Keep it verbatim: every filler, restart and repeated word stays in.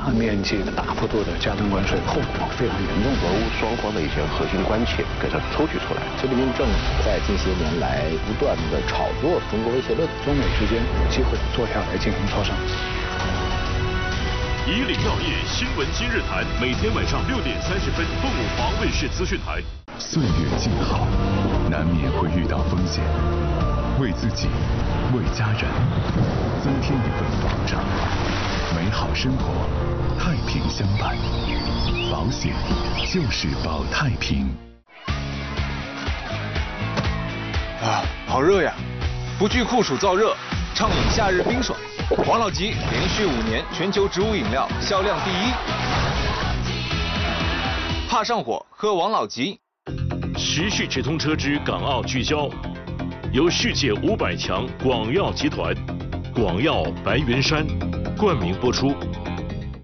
大面积的、大幅度的加征关税，后果非常严重。 俄乌双方的一些核心关切给它抽取出来。 习近平政府在近些年来不断的炒作中国威胁论， 中美之间有机会坐下来进行磋商。 以岭药业新闻今日谈，每天晚上六点三十分，凤凰卫视资讯台。 岁月静好，难免会遇到风险，为自己，为家人，增添一份保障，美好生活，太平相伴。保险就是保太平。 啊，好热呀！不惧酷暑燥热，畅饮夏日冰爽。王老吉连续五年全球植物饮料销量第一。怕上火，喝王老吉。 时序直通车之港澳聚焦，由世界五百强广药集团、广药白云山冠名播出。